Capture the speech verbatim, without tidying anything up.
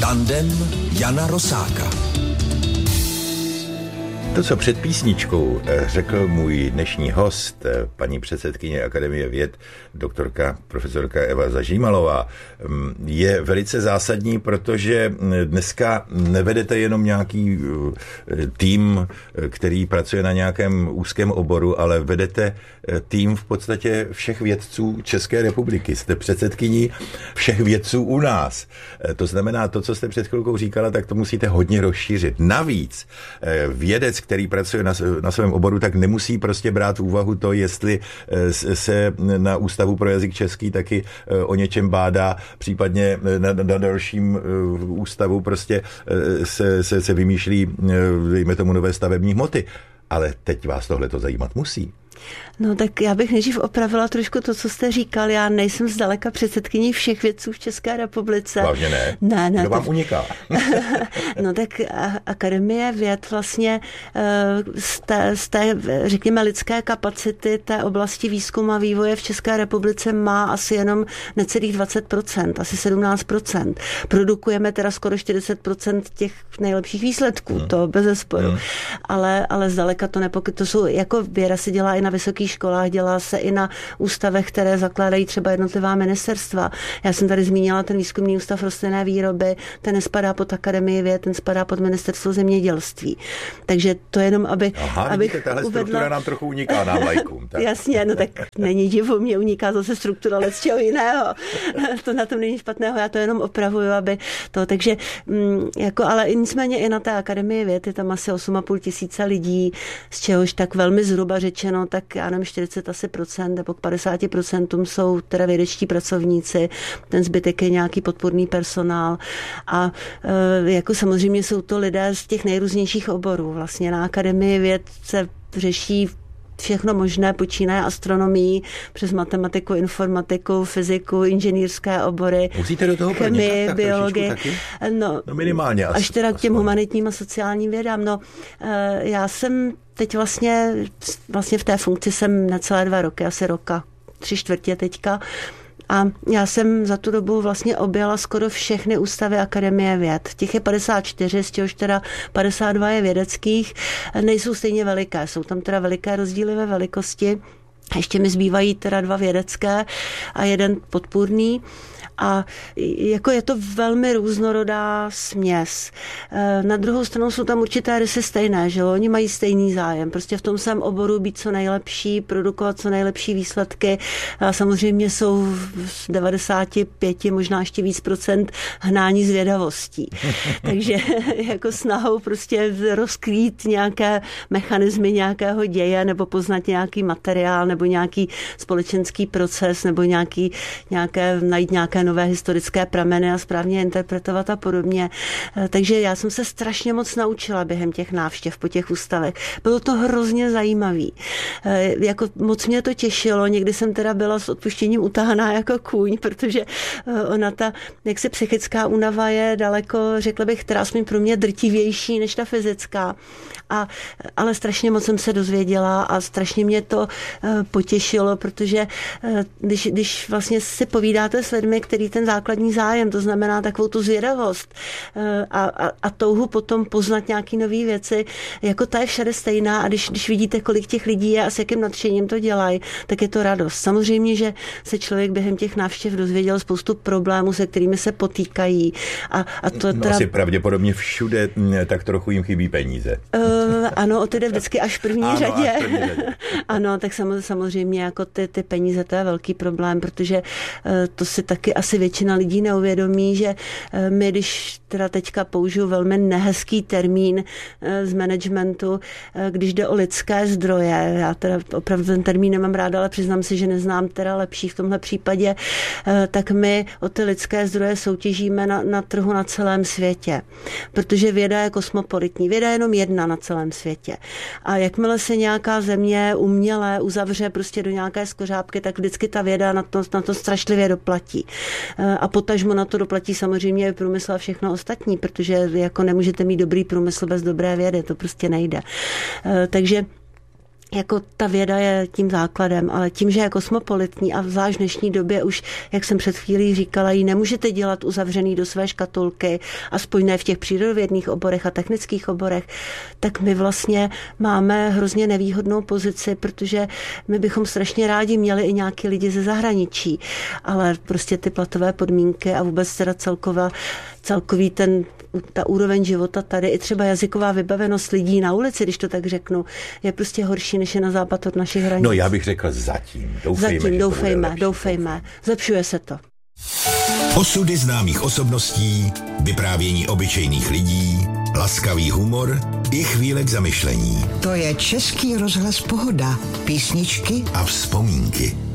Tandem Jana Rosáka. To, co před písničkou řekl můj dnešní host, paní předsedkyně Akademie věd, doktorka, profesorka Eva Zažímalová, je velice zásadní, protože dneska nevedete jenom nějaký tým, který pracuje na nějakém úzkém oboru, ale vedete tým v podstatě všech vědců České republiky. Jste předsedkyní všech vědců u nás. To znamená, to, co jste před chvilkou říkala, tak to musíte hodně rozšířit. Navíc vědec, který pracuje na, na svém oboru, tak nemusí prostě brát v úvahu to, jestli se na Ústavu pro jazyk český taky o něčem bádá, případně na, na dalším ústavu prostě se, se, se vymýšlí, dejme tomu, nové stavební hmoty. Ale teď vás tohle to zajímat musí. No tak já bych nejdřív opravila trošku to, co jste říkal. Já nejsem zdaleka předsedkyní všech vědců v České republice. Vážně ne? Ne, ne. Kdo vám uniká? No tak Akademie věd vlastně z té, z té, řekněme, lidské kapacity té oblasti výzkumu a vývoje v České republice má asi jenom necelých dvacet procent, asi sedmnáct procent. Produkujeme teda skoro čtyřicet procent těch nejlepších výsledků, hmm. to bezesporu. Hmm. Ale, ale zdaleka to nepoky, to jsou, jako věda se dělá i na vysokých školách, dělá se i na ústavech, které zakládají třeba jednotlivá ministerstva. Já jsem tady zmínila ten výzkumný ústav rostlinné výroby, ten nespadá pod Akademii věd, ten spadá pod ministerstvo zemědělství. Takže to jenom, aby... Aha, abych vidíte, tahle uvedla... struktura nám trochu uniká, nám lajkům. Tak. Jasně, no tak není divu, mě uniká zase struktura let z čeho jiného. To na tom není špatného, já to jenom opravuju, aby to, takže mm, jako, ale nicméně i na té Akademii věd je tam asi osm a půl tisíce lidí, z čehož tak velmi zhruba řečeno, tak já nevím, čtyřicet asi procent, nebo k padesáti procentům jsou teda vědečtí pracovníci, ten zbytek je nějaký podporný personál a e, jako samozřejmě jsou to lidé z těch nejrůznějších oborů. Vlastně na Akademii věd se řeší všechno možné, počínaje astronomií, přes matematiku, informatiku, fyziku, inženýrské obory, musíte do toho chemii, biologii. No, no minimálně. Až teda k těm humanitním a sociálním vědám. No, já jsem teď vlastně, vlastně v té funkci jsem necelé dva roky, asi roka, tři čtvrtě teďka. A já jsem za tu dobu vlastně objela skoro všechny ústavy Akademie věd. Těch je padesát čtyři, z čehož teda padesát dva je vědeckých. Nejsou stejně veliké, jsou tam teda veliké rozdíly ve velikosti. Ještě mi zbývají teda dva vědecké a jeden podpůrný. A jako je to velmi různorodá směs. Na druhou stranu jsou tam určité rysy stejné, že jo? Oni mají stejný zájem. Prostě v tom svém oboru být co nejlepší, produkovat co nejlepší výsledky. A samozřejmě jsou z devadesát pět, možná ještě víc procent hnání zvědavostí. Takže jako snahou prostě rozkrýt nějaké mechanismy nějakého děje nebo poznat nějaký materiál nebo nějaký společenský proces nebo nějaký, nějaké, najít nějaké nové historické prameny a správně interpretovat a podobně. Takže já jsem se strašně moc naučila během těch návštěv po těch ústavech. Bylo to hrozně zajímavý. Jako moc mě to těšilo. Někdy jsem teda byla s odpuštěním utahaná jako kůň, protože ona ta jaksi psychická únava je daleko, řekla bych, teda aspoň pro mě drtivější než ta fyzická. A, ale strašně moc jsem se dozvěděla a strašně mě to potěšilo, protože když, když vlastně si povídáte s lidmi, který ten základní zájem, to znamená takovou tu zvědavost a, a, a touhu potom poznat nějaký nový věci, jako ta je všade stejná a když, když vidíte, kolik těch lidí je a s jakým nadšením to dělají, tak je to radost. Samozřejmě, že se člověk během těch návštěv dozvěděl spoustu problémů, se kterými se potýkají. A, a to no teda... asi pravděpodobně všude tak trochu jim chybí peníze. Uh, ano, to jde vždycky až v první ano, řadě. Až v první řadě. Ano, tak samozřejmě jako ty, ty peníze, to je velký problém, protože uh, to si taky asi většina lidí neuvědomí, že uh, my, když teda teďka použiju velmi nehezký termín uh, z managementu, uh, když jde o lidské zdroje, já teda opravdu ten termín nemám ráda, ale přiznám si, že neznám teda lepší v tomhle případě, uh, tak my o ty lidské zdroje soutěžíme na, na trhu na celém světě. Protože věda je kosmopolitní. Věda je jenom jedna na celém světě. A jakmile se nějaká země uměle uzavře prostě do nějaké skořápky, tak vždycky ta věda na to, na to strašlivě doplatí. A potažmo na to doplatí samozřejmě průmysl a všechno ostatní, protože jako nemůžete mít dobrý průmysl bez dobré vědy, to prostě nejde. Takže jako ta věda je tím základem, ale tím, že je kosmopolitní a zvlášť v dnešní době už, jak jsem před chvílí říkala, ji nemůžete dělat uzavřený do své škatulky, aspoň ne v těch přírodovědných oborech a technických oborech, tak my vlastně máme hrozně nevýhodnou pozici, protože my bychom strašně rádi měli i nějaký lidi ze zahraničí, ale prostě ty platové podmínky a vůbec teda celková, celkový ten ta úroveň života tady, i třeba jazyková vybavenost lidí na ulici, když to tak řeknu, je prostě horší, než je na západ od našich hranic. No já bych řekl zatím. Doufejme, zatím, doufejme, lepší, doufejme. Zlepšuje se to. Osudy známých osobností, vyprávění obyčejných lidí, laskavý humor i chvíle k zamyšlení. To je Český rozhlas Pohoda. Písničky A vzpomínky.